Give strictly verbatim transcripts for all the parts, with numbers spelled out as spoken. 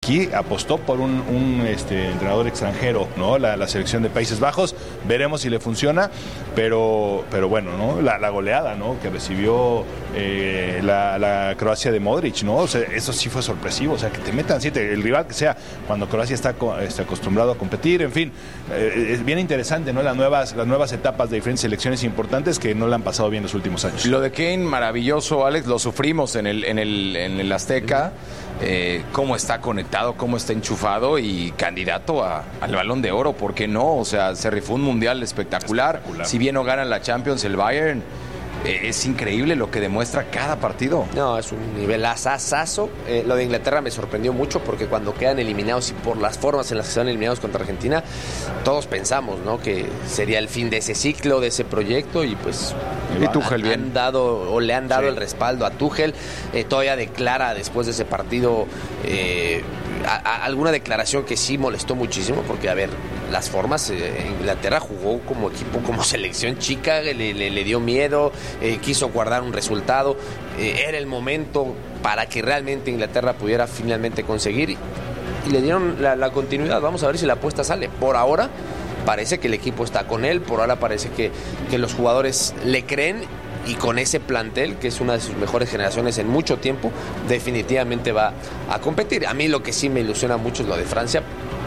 aquí apostó por un, un este, entrenador extranjero, ¿no? La, la selección de Países Bajos, veremos si le funciona, pero, pero bueno, ¿no? La, la goleada, ¿no? Que recibió eh, la, la Croacia de Modric, ¿no? O sea, eso sí fue sorpresivo, o sea, que te metan siete, el rival que sea, cuando Croacia está, está acostumbrado a competir, en fin, eh, es bien interesante, ¿no? Las nuevas, las nuevas etapas de diferentes selecciones importantes que no la han pasado bien los últimos años. Lo de Kane, maravilloso, Alex, lo sufrimos en el, en el, en el Azteca. Eh, cómo está conectado, cómo está enchufado y candidato a, al Balón de Oro, ¿por qué no? O sea, se rifó un mundial espectacular. espectacular. Si bien no gana la Champions el Bayern, eh, es increíble lo que demuestra cada partido. No, es un nivel asasazo. Eh, lo de Inglaterra me sorprendió mucho porque cuando quedan eliminados y por las formas en las que están eliminados contra Argentina, todos pensamos, ¿no? Que sería el fin de ese ciclo, de ese proyecto y pues... Y Tuchel bien. Han dado, o le han dado sí. el respaldo a Tuchel. Eh, todavía declara después de ese partido eh, a, a, alguna declaración que sí molestó muchísimo porque, a ver, las formas, eh, Inglaterra jugó como equipo, como selección chica, le, le, le dio miedo, eh, quiso guardar un resultado. Eh, era el momento para que realmente Inglaterra pudiera finalmente conseguir y, y le dieron la, la continuidad. Vamos a ver si la apuesta sale. Por ahora parece que el equipo está con él, por ahora parece que, que los jugadores le creen y con ese plantel, que es una de sus mejores generaciones en mucho tiempo, definitivamente va a competir. A mí lo que sí me ilusiona mucho es lo de Francia,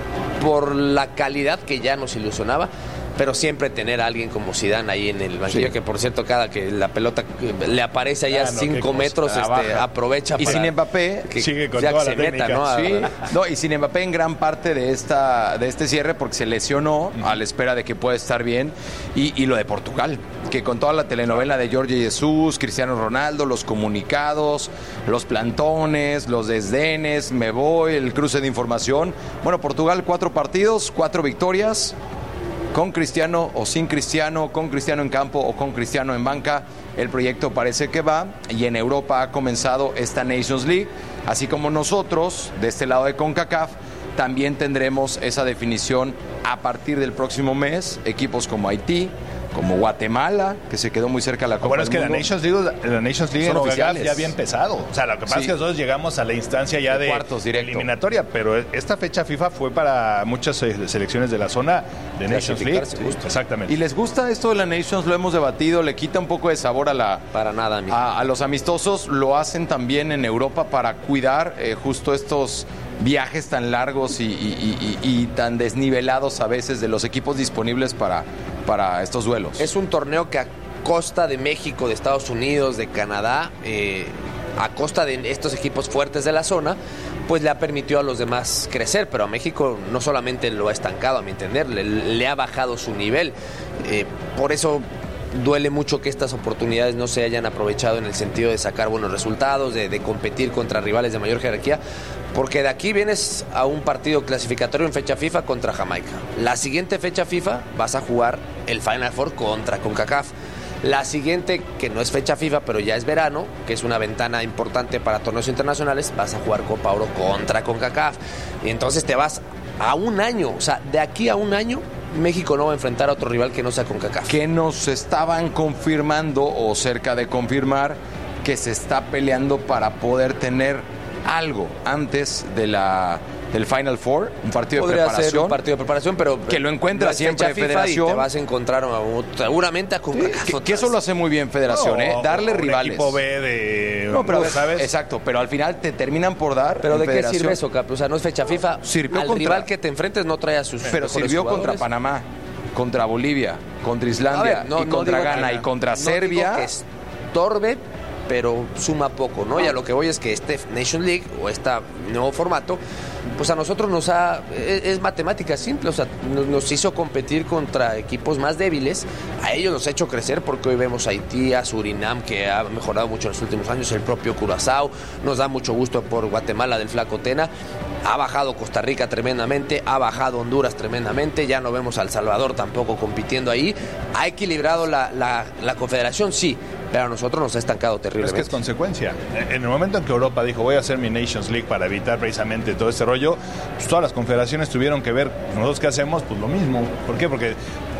por la calidad que ya nos ilusionaba, pero siempre tener a alguien como Zidane ahí en el banquillo, sí. que por cierto, cada que la pelota le aparece allá a ah, no, cinco metros, este, aprovecha y para sin Mbappé que sigue con toda la técnica, meta, ¿no? A, sí. no, y sin Mbappé en gran parte de esta de este cierre porque se lesionó uh-huh. a la espera de que pueda estar bien y, y lo de Portugal, que con toda la telenovela de Jorge Jesús, Cristiano Ronaldo, los comunicados, los plantones, los desdenes, me voy, el cruce de información. Bueno, Portugal cuatro partidos, cuatro victorias. Con Cristiano o sin Cristiano, con Cristiano en campo o con Cristiano en banca, el proyecto parece que va y en Europa ha comenzado esta Nations League, así como nosotros, de este lado de CONCACAF, también tendremos esa definición a partir del próximo mes, equipos como Haití, como Guatemala, que se quedó muy cerca de la Copa bueno, es del que Mundo. la Nations League, la Nations League en CONCACAF ya había empezado. O sea, lo que pasa sí. es que nosotros llegamos a la instancia ya de, de cuartos directo. eliminatoria, pero esta fecha FIFA fue para muchas selecciones de la zona de Nations League. Sí, exactamente. ¿Y les gusta esto de la Nations? Lo hemos debatido, le quita un poco de sabor a la para nada a, a los amistosos. Lo hacen también en Europa para cuidar eh, justo estos viajes tan largos y, y, y, y tan desnivelados a veces de los equipos disponibles para, para estos duelos. Es un torneo que a costa de México, de Estados Unidos, de Canadá, eh, a costa de estos equipos fuertes de la zona, pues le ha permitido a los demás crecer, pero a México no solamente lo ha estancado, a mi entender, le, le ha bajado su nivel. Eh, por eso duele mucho que estas oportunidades no se hayan aprovechado en el sentido de sacar buenos resultados, de, de competir contra rivales de mayor jerarquía, porque de aquí vienes a un partido clasificatorio en fecha FIFA contra Jamaica. La siguiente fecha FIFA vas a jugar el Final Four contra CONCACAF. La siguiente, que no es fecha FIFA, pero ya es verano, que es una ventana importante para torneos internacionales, vas a jugar Copa Oro contra CONCACAF. Y entonces te vas a un año, o sea, de aquí a un año México no va a enfrentar a otro rival que no sea CONCACAF. Que nos estaban confirmando o cerca de confirmar que se está peleando para poder tener algo antes de la del Final Four, un partido Podría de preparación. Ser un partido de preparación, pero que lo encuentra no siempre en Federación. Y te vas a encontrar a, seguramente a CONCACAF. Que, que eso lo hace muy bien Federación, no, ¿eh? Darle un rivales. Equipo B de, no, pero ¿sabes? Exacto, pero al final te terminan por dar. Pero ¿de Federación. qué sirve eso, Cap? O sea, no es fecha FIFA. Sirvió al contra, rival que te enfrentes no trae a sus pero sirvió jugadores. Contra Panamá, contra Bolivia, contra Islandia ver, no, y no contra digo Ghana que, y contra no Serbia. Digo que estorbe, pero suma poco, ¿no? Y a lo que voy es que este Nation League o este nuevo formato, pues a nosotros nos ha... Es, es matemática simple, o sea, nos, nos hizo competir contra equipos más débiles, a ellos nos ha hecho crecer porque hoy vemos a Haití, a Surinam, que ha mejorado mucho en los últimos años, el propio Curazao, nos da mucho gusto por Guatemala del Flaco Tena, ha bajado Costa Rica tremendamente, ha bajado Honduras tremendamente, ya no vemos a El Salvador tampoco compitiendo ahí, ha equilibrado la, la, la confederación, sí, pero a nosotros nos ha estancado terriblemente. Es que es consecuencia. En el momento en que Europa dijo voy a hacer mi Nations League para evitar precisamente todo este rollo, pues todas las confederaciones tuvieron que ver, nosotros qué hacemos, pues lo mismo. ¿Por qué? Porque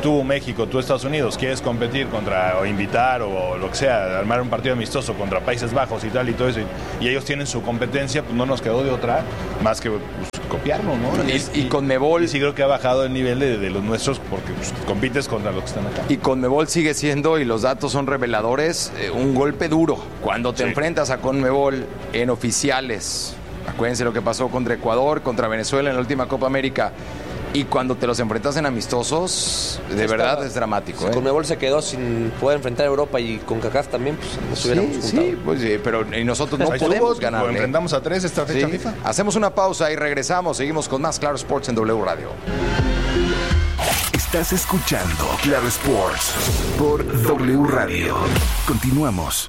tú México, tú Estados Unidos, quieres competir contra o invitar o lo que sea, armar un partido amistoso contra Países Bajos y tal y todo eso, y, y ellos tienen su competencia, pues no nos quedó de otra más que pues, copiarlo, ¿no? Y, y, y Conmebol... Y sí creo que ha bajado el nivel de, de los nuestros porque pues, compites contra los que están acá. Y Conmebol sigue siendo, y los datos son reveladores, eh, un golpe duro. Cuando te sí. enfrentas a Conmebol en oficiales, acuérdense lo que pasó contra Ecuador, contra Venezuela en la última Copa América, y cuando te los enfrentas en amistosos, de Estaba, verdad es dramático. Si ¿eh? Conmebol se quedó sin poder enfrentar a Europa y con CACAF también, pues nos hubiéramos Sí, juntado. sí, pues, sí, pero y nosotros no Ahí podemos estuvo, ganar. Lo enfrentamos a tres esta fecha Sí. FIFA. Hacemos una pausa y regresamos. Seguimos con más Claro Sports en W Radio. Estás escuchando Claro Sports por W Radio. Continuamos.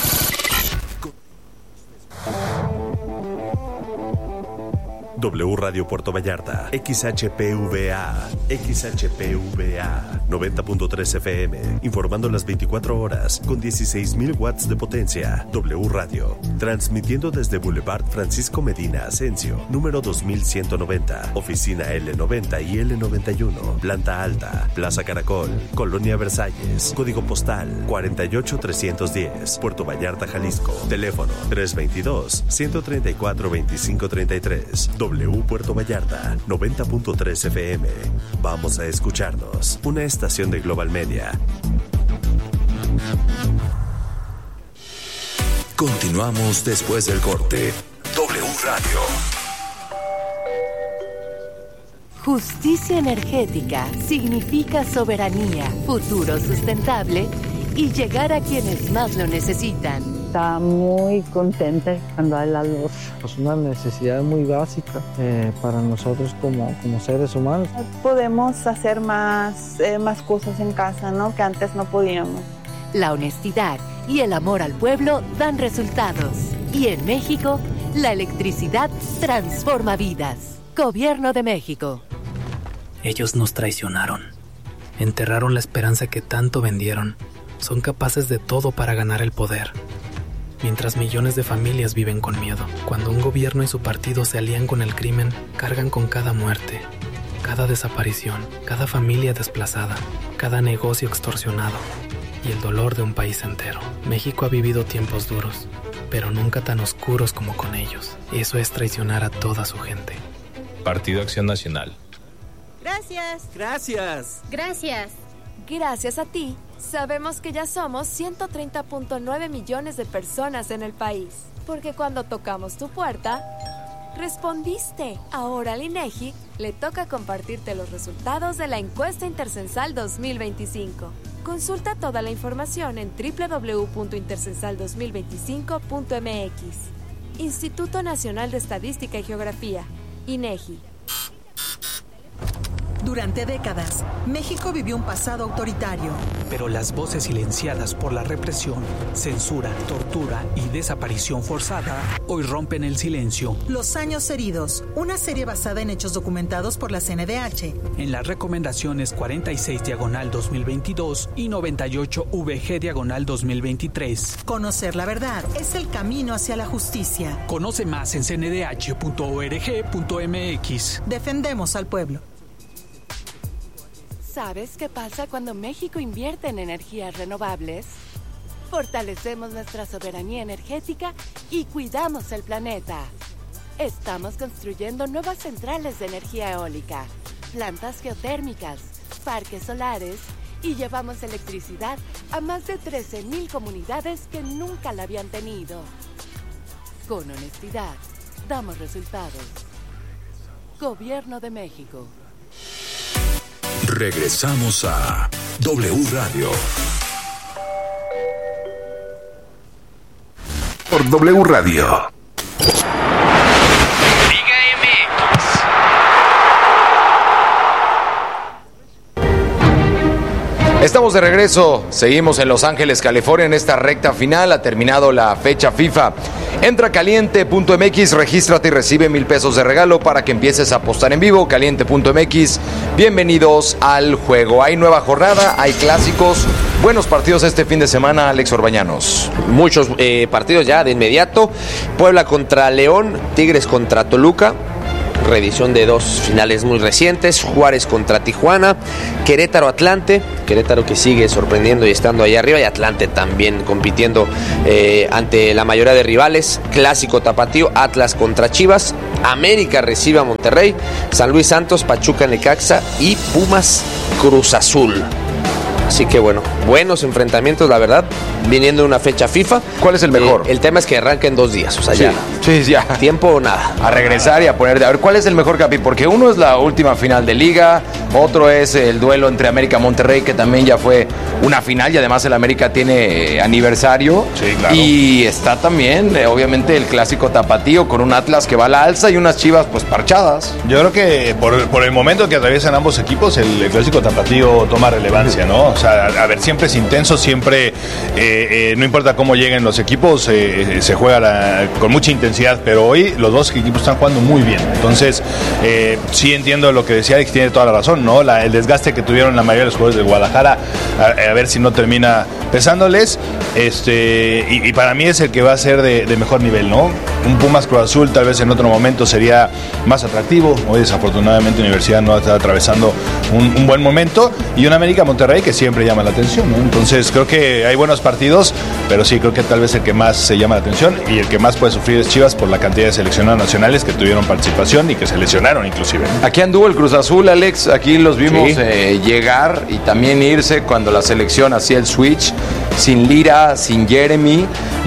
W Radio Puerto Vallarta, X H P V A, X H P V A, noventa punto tres F M, informando las veinticuatro horas con dieciséis mil watts de potencia. W Radio, transmitiendo desde Boulevard Francisco Medina Asensio, número dos mil ciento noventa, oficina L noventa y L noventa y uno, planta alta, Plaza Caracol, Colonia Versalles, código postal cuarenta y ocho trescientos diez, Puerto Vallarta, Jalisco, teléfono tres veintidós, ciento treinta y cuatro, veinticinco treinta y tres. W Puerto Vallarta, noventa punto tres F M. Vamos a escucharnos. Una estación de Global Media. Continuamos después del corte. W Radio. Justicia energética significa soberanía, futuro sustentable y llegar a quienes más lo necesitan. Está muy contenta cuando hay la luz. Es una necesidad muy básica eh, para nosotros como, como seres humanos. Podemos hacer más, eh, más cosas en casa, ¿no? Que antes no podíamos. La honestidad y el amor al pueblo dan resultados. Y en México, la electricidad transforma vidas. Gobierno de México. Ellos nos traicionaron. Enterraron la esperanza que tanto vendieron. Son capaces de todo para ganar el poder. Mientras millones de familias viven con miedo. Cuando un gobierno y su partido se alían con el crimen, cargan con cada muerte, cada desaparición, cada familia desplazada, cada negocio extorsionado y el dolor de un país entero. México ha vivido tiempos duros, pero nunca tan oscuros como con ellos. Eso es traicionar a toda su gente. Partido Acción Nacional. Gracias. Gracias. Gracias. Gracias a ti, sabemos que ya somos ciento treinta punto nueve millones de personas en el país. Porque cuando tocamos tu puerta, respondiste. Ahora al INEGI le toca compartirte los resultados de la encuesta Intercensal dos mil veinticinco. Consulta toda la información en doble u doble u doble u punto intercensal dos mil veinticinco punto m x. Instituto Nacional de Estadística y Geografía, INEGI. Durante décadas, México vivió un pasado autoritario. Pero las voces silenciadas por la represión, censura, tortura y desaparición forzada hoy rompen el silencio. Los años heridos, una serie basada en hechos documentados por la C N D H. En las recomendaciones cuarenta y seis diagonal dos mil veintidós y noventa y ocho V G diagonal dos mil veintitrés. Conocer la verdad es el camino hacia la justicia. Conoce más en c n d h punto org punto m x. Defendemos al pueblo. ¿Sabes qué pasa cuando México invierte en energías renovables? Fortalecemos nuestra soberanía energética y cuidamos el planeta. Estamos construyendo nuevas centrales de energía eólica, plantas geotérmicas, parques solares y llevamos electricidad a más de trece mil comunidades que nunca la habían tenido. Con honestidad, damos resultados. Gobierno de México. Regresamos a W Radio. Por W Radio. Estamos de regreso, seguimos en Los Ángeles, California, en esta recta final, ha terminado la fecha FIFA. Entra a caliente punto m x, regístrate y recibe mil pesos de regalo para que empieces a apostar en vivo. Caliente punto m x, bienvenidos al juego. Hay nueva jornada, hay clásicos, buenos partidos este fin de semana, Alex Orbañanos. Muchos eh, partidos ya de inmediato. Puebla contra León, Tigres contra Toluca. revisión de dos finales muy recientes, Juárez contra Tijuana, Querétaro Atlante, Querétaro que sigue sorprendiendo y estando ahí arriba, y Atlante también compitiendo eh, ante la mayoría de rivales, Clásico Tapatío, Atlas contra Chivas, América recibe a Monterrey, San Luis Santos, Pachuca Necaxa y Pumas Cruz Azul. Así que bueno, buenos enfrentamientos, la verdad, viniendo de una fecha FIFA. ¿Cuál es el mejor? Eh, el tema es que arranca en dos días, o sea, sí, ya. Sí, ya. Tiempo o nada. A regresar y a poner... A ver, ¿cuál es el mejor, Capi? Porque uno es la última final de Liga, otro es el duelo entre América y Monterrey, que también ya fue una final, y además el América tiene aniversario. Sí, claro. Y está también, eh, obviamente, el Clásico Tapatío con un Atlas que va a la alza y unas Chivas, pues, parchadas. Yo creo que por, por el momento que atraviesan ambos equipos, el, el Clásico Tapatío toma relevancia, ¿no? O sea, a, a ver, siempre es intenso, siempre, eh, eh, no importa cómo lleguen los equipos, eh, se juega la, con mucha intensidad, pero hoy los dos equipos están jugando muy bien. Entonces, eh, sí entiendo lo que decía Alex, tiene toda la razón, ¿no? La, el desgaste que tuvieron la mayoría de los jugadores de Guadalajara, a, a ver si no termina pesándoles, este, y, y para mí es el que va a ser de, de mejor nivel, ¿no? Un Pumas Cruz Azul tal vez en otro momento sería más atractivo. Hoy desafortunadamente Universidad no está atravesando un, un buen momento, y un América Monterrey que siempre llama la atención, ¿no? Entonces creo que hay buenos partidos, pero sí creo que tal vez el que más se llama la atención y el que más puede sufrir es Chivas, por la cantidad de seleccionados nacionales que tuvieron participación y que se lesionaron inclusive. Aquí anduvo el Cruz Azul, Alex, aquí los vimos sí. eh, llegar y también irse cuando la selección hacía el switch, sin Lira, sin Jeremy,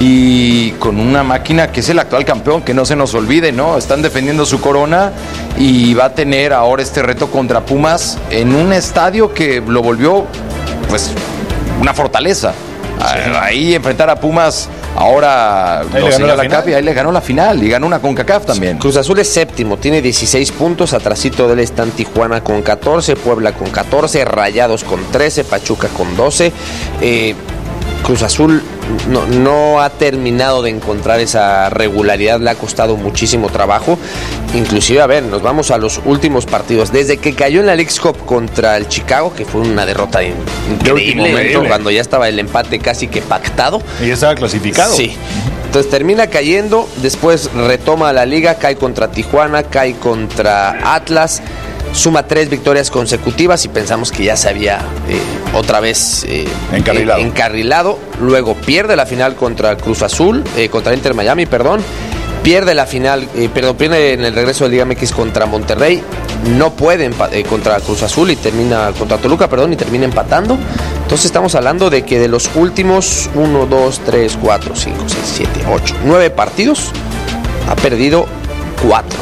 y con una máquina que es el actual campeón, que no se nos olvide, ¿no? Están defendiendo su corona y va a tener ahora este reto contra Pumas en un estadio que lo volvió, pues, una fortaleza. Sí. Ahí enfrentar a Pumas ahora ahí lo ganó la, la Capi, ahí le ganó la final y ganó una CONCACAF también. Cruz Azul es séptimo, tiene dieciséis puntos, atrasito de él están Tijuana con catorce, Puebla con catorce, Rayados con trece, Pachuca con doce. eh, Cruz Azul no, no ha terminado de encontrar esa regularidad, le ha costado muchísimo trabajo. Inclusive, a ver, nos vamos a los últimos partidos. Desde que cayó en la Leagues Cup contra el Chicago, que fue una derrota increíble, cuando ya estaba el empate casi que pactado. Y ya estaba clasificado. Sí. Entonces termina cayendo, después retoma la liga, cae contra Tijuana, cae contra Atlas, suma tres victorias consecutivas y pensamos que ya se había eh, otra vez eh, encarrilado. Eh, encarrilado. Luego pierde la final contra Cruz Azul, eh, contra Inter Miami, perdón. Pierde la final, eh, perdón, pierde en el regreso de Liga M X contra Monterrey. No puede eh, contra Cruz Azul y termina contra Toluca, perdón, y termina empatando. Entonces estamos hablando de que de los últimos uno, dos, tres, cuatro, cinco, seis, siete, ocho, nueve partidos ha perdido cuatro.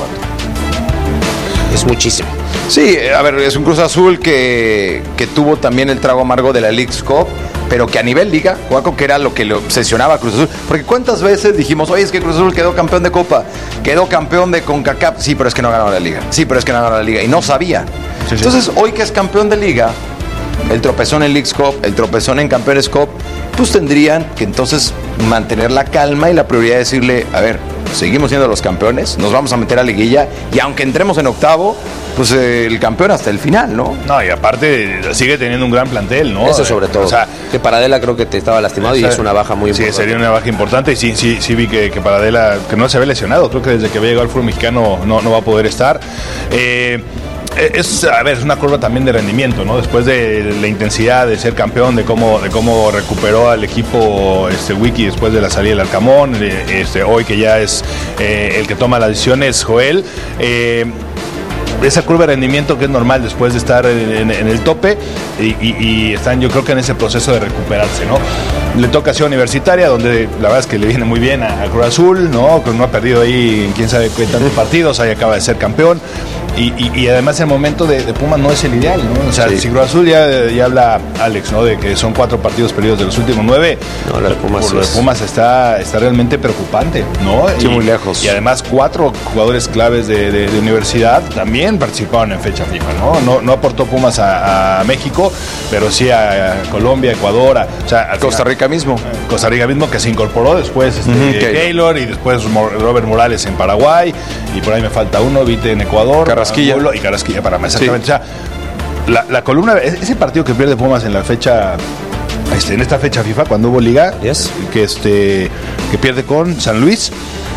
Es muchísimo. Sí, a ver, es un Cruz Azul que, que tuvo también el trago amargo de la Leagues Cup, pero que a nivel liga, Juaco, que era lo que le obsesionaba a Cruz Azul. Porque cuántas veces dijimos, oye, es que Cruz Azul quedó campeón de Copa, quedó campeón de CONCACAF. Sí, pero es que no ganó la liga. Sí, pero es que no ganó la liga. Y no sabía. Sí, sí. Entonces, hoy que es campeón de liga, el tropezón en Leagues Cup, el tropezón en Campeones Cup, pues tendrían que entonces mantener la calma y la prioridad de decirle, a ver, seguimos siendo los campeones, nos vamos a meter a liguilla, y aunque entremos en octavo, pues eh, el campeón hasta el final, ¿no? No, y aparte sigue teniendo un gran plantel, ¿no? Eso sobre todo. O sea, que Paradela creo que te estaba lastimado, o sea, y es una baja muy importante. Sí, sería una baja importante, y sí, sí, sí vi que, que Paradela, que no se había lesionado, creo que desde que había llegado al fútbol mexicano no, no va a poder estar. Eh, Es, a ver, es una curva también de rendimiento, ¿no? Después de la intensidad de ser campeón, de cómo, de cómo recuperó al equipo este Wiki después de la salida del Arcamón, este, hoy que ya es eh, el que toma las decisiones, Joel. Eh, esa curva de rendimiento que es normal después de estar en, en, en el tope y, y, y están, yo creo que en ese proceso de recuperarse, ¿no? Le toca Ciudad Universitaria, donde la verdad es que le viene muy bien a, a Cruz Azul, ¿no? Que no ha perdido ahí quién sabe qué tantos partidos, ahí acaba de ser campeón. Y, y, y además el momento de, de Pumas no es el ideal, ¿no? O sea, sí. Si Cruz Azul ya, ya habla Alex, ¿no? De que son cuatro partidos perdidos de los últimos nueve. No, los Pumas, por los Pumas está, está realmente preocupante, ¿no? Sí, y, muy lejos. Y además cuatro jugadores claves de, de, de universidad también participaron en fecha FIFA, ¿no? No, no aportó Pumas a, a México, pero sí a, a Colombia, Ecuador, a, o sea, Costa final, Rica mismo. Costa Rica mismo, que se incorporó después este, uh-huh, Keylor, y después Robert Morales en Paraguay, y por ahí me falta uno, Vite en Ecuador. Carrasquilla. Y Carrasquilla para más, exactamente. Sí. O sea, la, la columna, ese partido que pierde Pumas en la fecha, este, en esta fecha FIFA, cuando hubo liga, yes. que este que pierde con San Luis,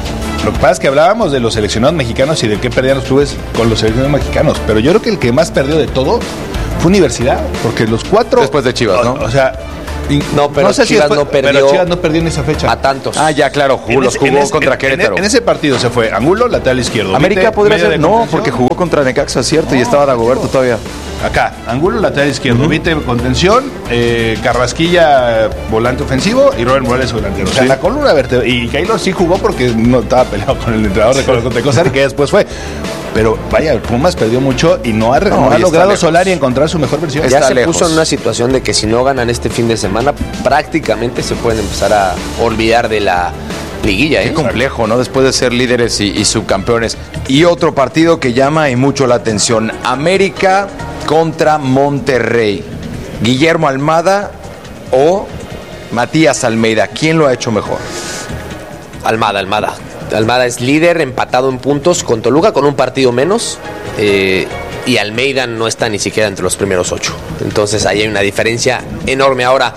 Lo que pasa es que hablábamos de los seleccionados mexicanos y de qué perdían los clubes con los seleccionados mexicanos, pero yo creo que el que más perdió de todo fue Universidad, porque los cuatro... Después de Chivas, ¿no? O, o sea... No, pero no sé Chivas si después, no perdió. Pero Chivas no perdió en esa fecha. A tantos. Ah, ya, claro, jugó, los jugó ese, contra en, Querétaro. En, en ese partido se fue Angulo, lateral izquierdo. América Vite, podría ser, no, contención. porque jugó contra Necaxa, cierto, no, y estaba Dagoberto todavía. Acá, Angulo, lateral izquierdo, uh-huh. Vite, contención, eh, Carrasquilla, volante ofensivo y Robert Morales, delantero. O sea, sí. La columna vertebral. Y Keylor sí jugó porque no estaba peleado con el entrenador de, de Costa Rica, que después fue. Pero vaya, Pumas perdió mucho y no ha, no, no ha logrado Solari encontrar su mejor versión. Ya está se lejos. puso en una situación de que si no ganan este fin de semana, prácticamente se pueden empezar a olvidar de la liguilla. ¿eh? Qué complejo, ¿no? Después de ser líderes y, y subcampeones. Y otro partido que llama y mucho la atención. América contra Monterrey. Guillermo Almada o Matías Almeida. ¿Quién lo ha hecho mejor? Almada, Almada. Almada es líder, empatado en puntos con Toluca, con un partido menos. Eh, y Almeida no está ni siquiera entre los primeros ocho. Entonces ahí hay una diferencia enorme. Ahora,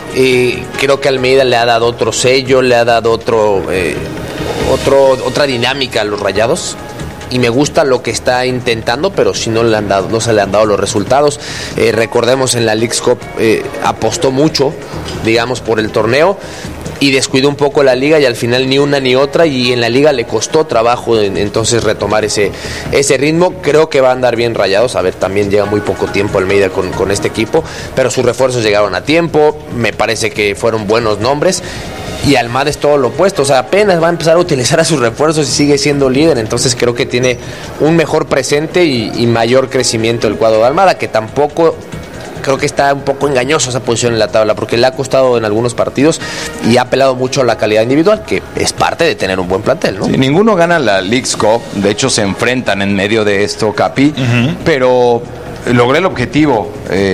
eh, creo que Almeida le ha dado otro sello, le ha dado otro, eh, otro, otra dinámica a los Rayados. Y me gusta lo que está intentando, pero si no le han dado, no se le han dado los resultados. Eh, recordemos en la Leagues Cup eh, apostó mucho, digamos, por el torneo y descuidó un poco la liga y al final ni una ni otra, y en la liga le costó trabajo en, entonces retomar ese, ese ritmo. Creo que va a andar bien Rayados. A ver, también llega muy poco tiempo Almeida con, con este equipo, pero sus refuerzos llegaron a tiempo, me parece que fueron buenos nombres. Y Almada es todo lo opuesto, o sea, apenas va a empezar a utilizar a sus refuerzos y sigue siendo líder. Entonces creo que tiene un mejor presente y, y mayor crecimiento el cuadro de Almada, que tampoco... Creo que está un poco engañoso esa posición en la tabla, porque le ha costado en algunos partidos y ha apelado mucho a la calidad individual, que es parte de tener un buen plantel, ¿no? Sí, ninguno gana la Leagues Cup, de hecho se enfrentan en medio de esto, Capi, uh-huh. pero logré el objetivo,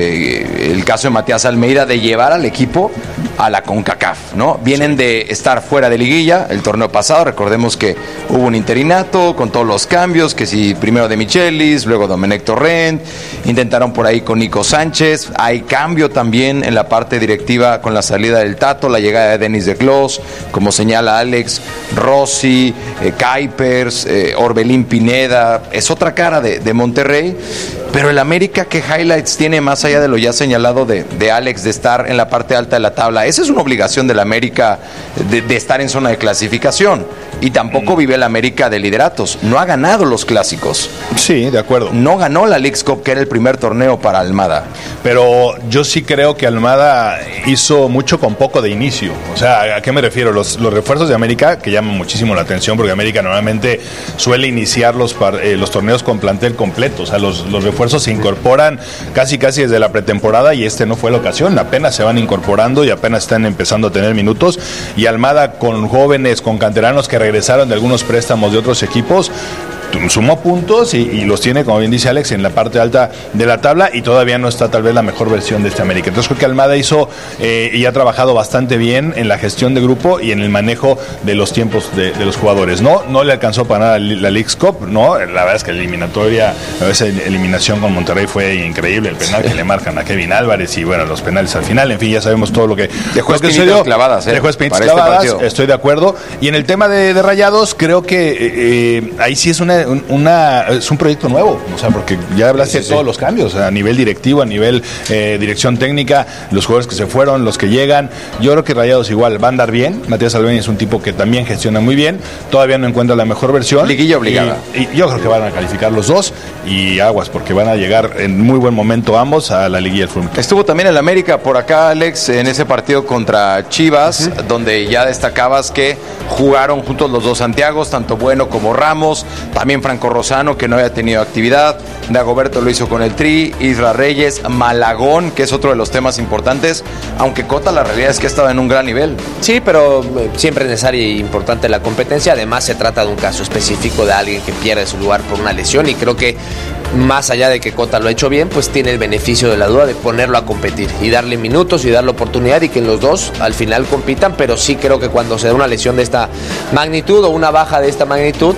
eh, el caso de Matías Almeida, de llevar al equipo a la CONCACAF, ¿no? Vienen sí. de estar fuera de liguilla el torneo pasado, recordemos que hubo un interinato con todos los cambios, que si primero de Michelis, luego Domenech Torrent, intentaron por ahí con Nico Sánchez, hay cambio también en la parte directiva con la salida del Tato, la llegada de Denis de Clos, como señala Alex, Rossi, eh, Kuipers, eh, Orbelín Pineda, es otra cara de, de Monterrey. Pero el América, ¿qué highlights tiene más allá de lo ya señalado de, de Alex, de estar en la parte alta de la tabla? Esa es una obligación del América de, de estar en zona de clasificación. Y tampoco vive el América de lideratos. No ha ganado los clásicos. Sí, de acuerdo. No ganó la Leagues Cup, que era el primer torneo para Almada. Pero yo sí creo que Almada hizo mucho con poco de inicio. O sea, ¿a qué me refiero? Los, los refuerzos de América, que llaman muchísimo la atención, porque América normalmente suele iniciar los, eh, los torneos con plantel completo. O sea, los, los refuerzos se incorporan casi casi desde la pretemporada, y este no fue la ocasión. Apenas se van incorporando y apenas están empezando a tener minutos. Y Almada, con jóvenes, con canteranos que regresaron de algunos préstamos de otros equipos, sumó puntos y, y los tiene, como bien dice Alex, en la parte alta de la tabla, y todavía no está tal vez la mejor versión de este América. Entonces creo que Almada hizo eh, y ha trabajado bastante bien en la gestión de grupo y en el manejo de los tiempos de, de los jugadores. No no le alcanzó para ganar la, la Leagues Cup, ¿no? La verdad es que la eliminatoria, esa eliminación con Monterrey fue increíble, el penal sí. que le marcan a Kevin Álvarez y bueno, los penales al final, en fin, ya sabemos todo lo que dejó lo que espinitas clavadas, ¿eh? Dejó espinitas clavadas, este estoy de acuerdo. Y en el tema de, de Rayados, creo que eh, ahí sí es una Una, es un proyecto nuevo, o sea, porque ya hablaste sí, sí, de todos sí. los cambios, a nivel directivo, a nivel eh, dirección técnica, los jugadores que se fueron, los que llegan. Yo creo que Rayados igual va a andar bien. Matías Almeida es un tipo que también gestiona muy bien, todavía no encuentra la mejor versión. Liguilla obligada. Y, y yo creo que van a calificar los dos, y aguas, porque van a llegar en muy buen momento ambos a la liguilla del fútbol. Estuvo también el América por acá, Alex, en ese partido contra Chivas, uh-huh. donde ya destacabas que jugaron juntos los dos Santiagos, tanto Bueno como Ramos, también Franco Rosano, que no había tenido actividad, Dagoberto lo hizo con el Tri, Isra Reyes, Malagón, que es otro de los temas importantes, aunque Cota la realidad es que estaba en un gran nivel. Sí, pero siempre es necesaria y importante la competencia. Además se trata de un caso específico de alguien que pierde su lugar por una lesión, y creo que más allá de que Cota lo ha hecho bien, pues tiene el beneficio de la duda de ponerlo a competir y darle minutos y darle oportunidad, y que los dos al final compitan. Pero sí creo que cuando se da una lesión de esta magnitud o una baja de esta magnitud,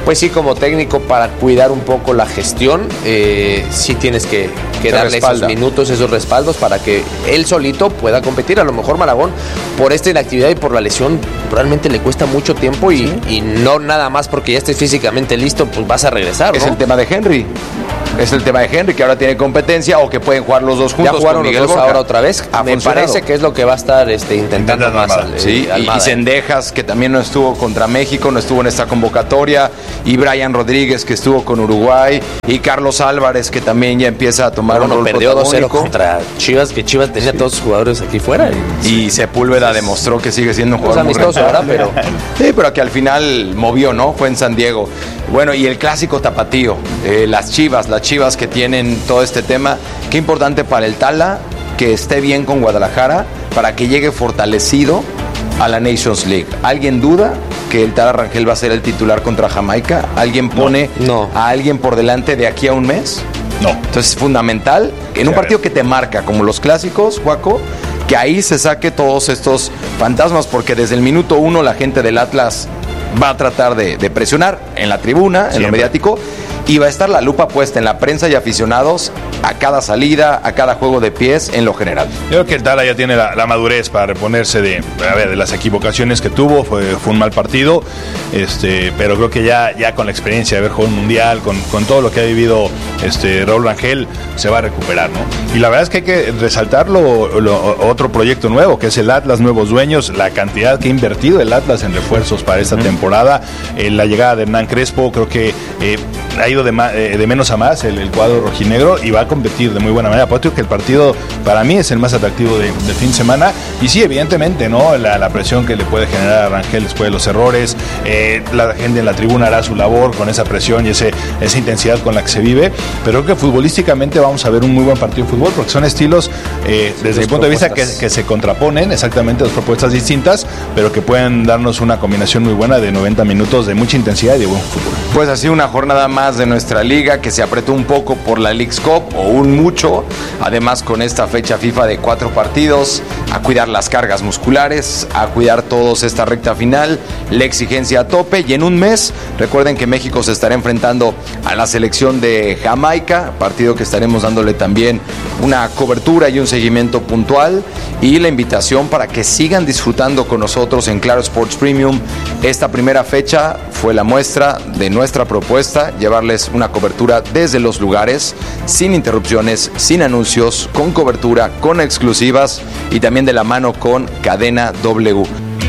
Pues sí, como técnico, para cuidar un poco la gestión, eh, sí tienes que, que darle respalda. esos minutos, esos respaldos para que él solito pueda competir. A lo mejor Malagón, por esta inactividad y por la lesión, realmente le cuesta mucho tiempo y, ¿sí? y no nada más porque ya estés físicamente listo, pues vas a regresar, ¿no? Es el tema de Henry. Es el tema de Henry, que ahora tiene competencia o que pueden jugar los dos juntos. Ya jugaron con Miguel los dos Borja. ahora otra vez. Ha Me funcionado. parece que es lo que va a estar este, intentando más. Almada. Sí, y, y Cendejas, que también no estuvo contra México, no estuvo en esta convocatoria. Y Brian Rodríguez, que estuvo con Uruguay. Y Carlos Álvarez, que también ya empieza a tomar bueno, un rol perdió dos cero protagónico. contra Chivas, que Chivas tenía sí. todos sus jugadores aquí fuera. Y, y Sepúlveda demostró que sigue siendo un jugador muy amistoso ahora, pero... Sí, pero que al final movió, ¿no? Fue en San Diego. Bueno, y el clásico tapatío. Eh, las Chivas, las Chivas que tienen todo este tema. Qué importante para el Tala que esté bien con Guadalajara para que llegue fortalecido a la Nations League. ¿Alguien duda que el Tala Rangel va a ser el titular contra Jamaica? ¿Alguien pone no, no. a alguien por delante de aquí a un mes? No. Entonces es fundamental en un partido que te marca, como los clásicos, Juaco, que ahí se saque todos estos fantasmas, porque desde el minuto uno la gente del Atlas va a tratar de, de presionar en la tribuna, Siempre. en lo mediático, y va a estar la lupa puesta en la prensa y aficionados a cada salida, a cada juego de pies en lo general. Yo creo que el Tala ya tiene la, la madurez para reponerse de, a ver, de las equivocaciones que tuvo. Fue, fue un mal partido, este, pero creo que ya, ya con la experiencia de haber jugado un mundial, con, con todo lo que ha vivido este, Raúl Rangel, se va a recuperar, ¿no? Y la verdad es que hay que resaltar lo, lo, otro proyecto nuevo, que es el Atlas Nuevos Dueños, la cantidad que ha invertido el Atlas en refuerzos para esta mm. temporada, eh, la llegada de Hernán Crespo, creo que eh, ha ido de, ma, eh, de menos a más el, el cuadro rojinegro y va a competir de muy buena manera. Por eso que el partido para mí es el más atractivo de, de fin de semana, y sí, evidentemente, ¿no? La, la presión que le puede generar a Rangel después de los errores, eh, la gente en la tribuna hará su labor con esa presión y ese, esa intensidad con la que se vive, pero creo que futbolísticamente vamos a ver un muy buen partido de fútbol, porque son estilos eh, desde mi punto de vista que, que se contraponen, exactamente, dos propuestas distintas, pero que pueden darnos una combinación muy buena de noventa minutos de mucha intensidad y de buen fútbol. Pues así una jornada más de nuestra liga que se apretó un poco por la Leagues Cup, o un mucho, además con esta fecha FIFA de cuatro partidos, a cuidar las cargas musculares, a cuidar todos esta recta final, la exigencia a tope, y en un mes, recuerden que México se estará enfrentando a la selección de Jamaica, partido que estaremos dándole también una cobertura y un seguimiento puntual, y la invitación para que sigan disfrutando con nosotros en Claro Sports Premium. Esta primera fecha fue la muestra de nuestra propuesta, llevarles una cobertura desde los lugares, sin interrupciones, sin anuncios, con cobertura, con exclusivas y también de la mano con Cadena W.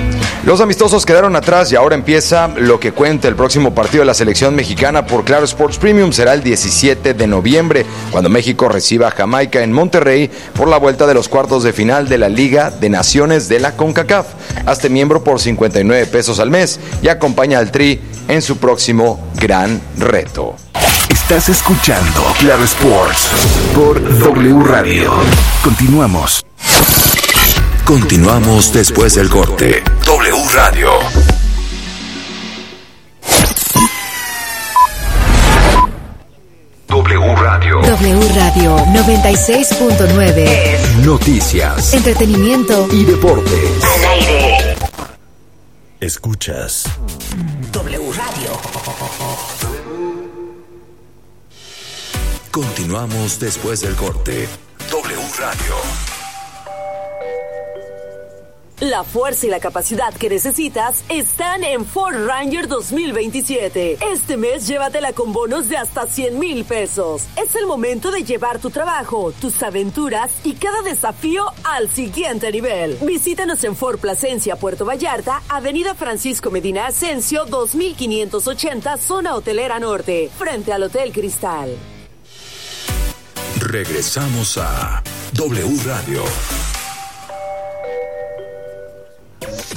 Los amistosos quedaron atrás y ahora empieza lo que cuenta el próximo partido de la selección mexicana por Claro Sports Premium. Será el diecisiete de noviembre, cuando México reciba a Jamaica en Monterrey por la vuelta de los cuartos de final de la Liga de Naciones de la CONCACAF. Hazte miembro por cincuenta y nueve pesos al mes y acompaña al Tri en su próximo gran reto. Estás escuchando Claro Sports por W Radio. Continuamos. Continuamos después del corte. W Radio. W Radio. W Radio noventa y seis punto nueve. Noticias, entretenimiento y deportes. Al aire. Escuchas W Radio. Continuamos después del corte. W Radio. La fuerza y la capacidad que necesitas están en Ford Ranger dos mil veintisiete. Este mes llévatela con bonos de hasta cien mil pesos. Es el momento de llevar tu trabajo, tus aventuras y cada desafío al siguiente nivel. Visítanos en Ford Plasencia, Puerto Vallarta, Avenida Francisco Medina Asensio, dos mil quinientos ochenta, Zona Hotelera Norte, frente al Hotel Cristal. Regresamos a W Radio.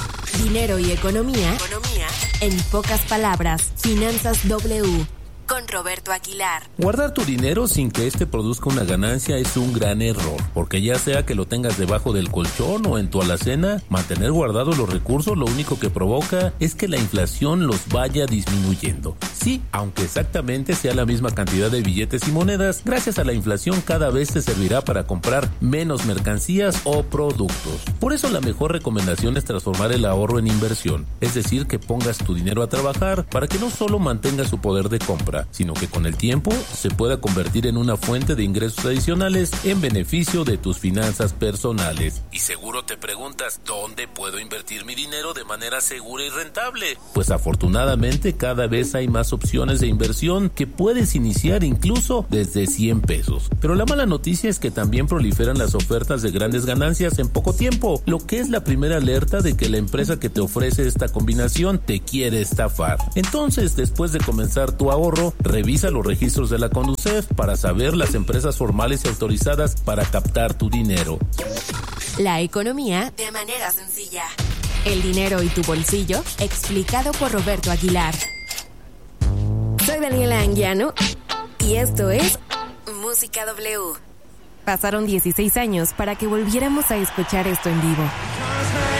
Dinero y economía, economía en pocas palabras. Finanzas W con Roberto Aguilar. Guardar tu dinero sin que este produzca una ganancia es un gran error, porque ya sea que lo tengas debajo del colchón o en tu alacena, mantener guardados los recursos lo único que provoca es que la inflación los vaya disminuyendo. Sí, aunque exactamente sea la misma cantidad de billetes y monedas, gracias a la inflación cada vez te servirá para comprar menos mercancías o productos. Por eso la mejor recomendación es transformar el ahorro en inversión, es decir, que pongas tu dinero a trabajar para que no solo mantenga su poder de compra, sino que con el tiempo se pueda convertir en una fuente de ingresos adicionales en beneficio de tus finanzas personales. Y seguro te preguntas, ¿dónde puedo invertir mi dinero de manera segura y rentable? Pues afortunadamente cada vez hay más opciones de inversión que puedes iniciar incluso desde cien pesos. Pero la mala noticia es que también proliferan las ofertas de grandes ganancias en poco tiempo, lo que es la primera alerta de que la empresa que te ofrece esta combinación te quiere estafar. Entonces, después de comenzar tu ahorro, revisa los registros de la Conducef para saber las empresas formales y autorizadas para captar tu dinero. La economía de manera sencilla. El dinero y tu bolsillo, explicado por Roberto Aguilar. Soy Daniela Anguiano y esto es Música W. Pasaron dieciséis años para que volviéramos a escuchar esto en vivo.